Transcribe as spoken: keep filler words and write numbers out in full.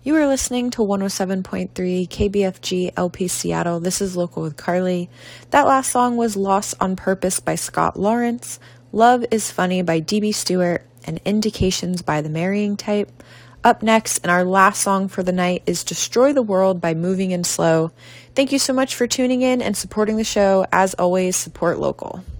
You are listening to one oh seven point three K B F G L P Seattle. This is Local with Carly. That last song was Lost on Purpose by Scott Lawrence, Love is Funny by D B Stewart, and Indications by The Marrying Type. Up next, and our last song for the night, is Destroy the World by Moving in Slow. Thank you so much for tuning in and supporting the show. As always, support local.